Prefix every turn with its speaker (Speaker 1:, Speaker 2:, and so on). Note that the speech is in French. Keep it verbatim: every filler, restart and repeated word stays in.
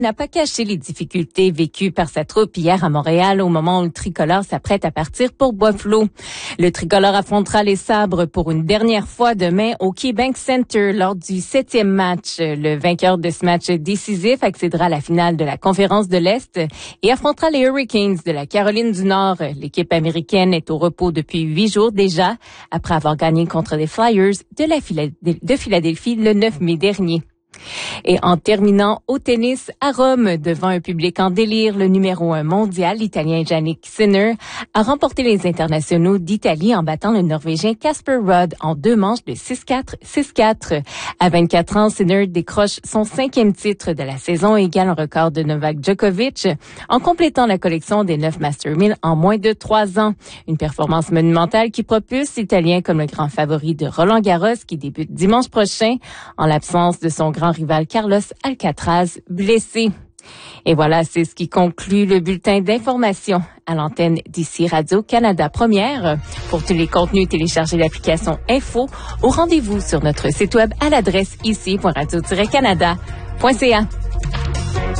Speaker 1: n'a pas caché les difficultés vécues par sa troupe hier à Montréal au moment où le tricolore s'apprête à partir pour Buffalo. Le tricolore affrontera les Sabres pour une dernière fois demain au KeyBank Center lors du septième match. Le vainqueur de ce match décisif accédera à la finale de la Conférence de l'Est et affrontera les Hurricanes de la Caroline du Nord. L'équipe américaine est au repos depuis huit jours déjà, après avoir gagné contre les Flyers de, la Phila- de Philadelphie le neuf mai dernier. Et en terminant au tennis à Rome, devant un public en délire, le numéro un mondial, l'Italien Jannik Sinner, a remporté les internationaux d'Italie en battant le Norvégien Casper Ruud en deux manches de six quatre, six quatre. À vingt-quatre ans, Sinner décroche son cinquième titre de la saison et égale un record de Novak Djokovic en complétant la collection des neuf Master mille en moins de trois ans. Une performance monumentale qui propulse l'Italien comme le grand favori de Roland Garros qui débute dimanche prochain en l'absence de son grand rival Carlos Alcaraz blessé. Et voilà, c'est ce qui conclut le bulletin d'information à l'antenne d'ici Radio-Canada Première. Pour tous les contenus, téléchargez l'application Info ou rendez-vous sur notre site web à l'adresse ici point radio tiret canada point c a.